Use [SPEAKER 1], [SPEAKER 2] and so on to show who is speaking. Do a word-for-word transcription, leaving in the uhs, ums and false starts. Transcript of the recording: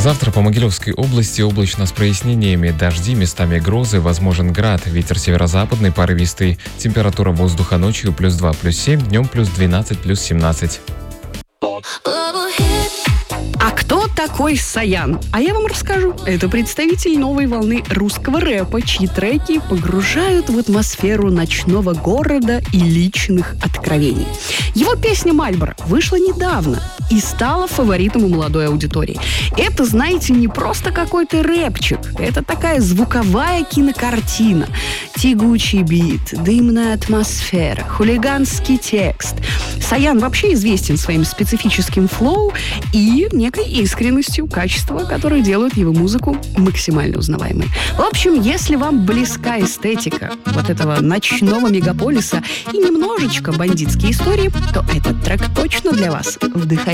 [SPEAKER 1] Завтра по Могилевской области облачно с прояснениями, дожди, местами грозы, возможен град, ветер северо-западный, порывистый. Температура воздуха ночью плюс два, плюс семь, днем плюс двенадцать, плюс семнадцать.
[SPEAKER 2] А кто такой Саян? А я вам расскажу. Это представитель новой волны русского рэпа, чьи треки погружают в атмосферу ночного города и личных откровений. Его песня «Мальборо» вышла недавно и стала фаворитом у молодой аудитории. Это, знаете, не просто какой-то рэпчик. Это такая звуковая кинокартина. Тягучий бит, дымная атмосфера, хулиганский текст. Саян вообще известен своим специфическим флоу и некой искренностью, качества, которые делают его музыку максимально узнаваемой. В общем, если вам близка эстетика вот этого ночного мегаполиса и немножечко бандитские истории, то этот трек точно для вас. Вдыхайте